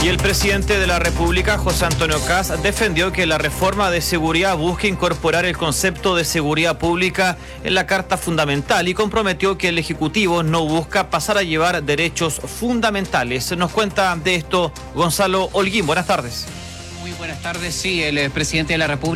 Y el presidente de la República, José Antonio Kast, defendió que la reforma de seguridad busque incorporar el concepto de seguridad pública en la Carta Fundamental y comprometió que el Ejecutivo no busca pasar a llevar derechos fundamentales. Nos cuenta de esto Gonzalo Holguín. Buenas tardes. Muy buenas tardes. Sí, el presidente de la República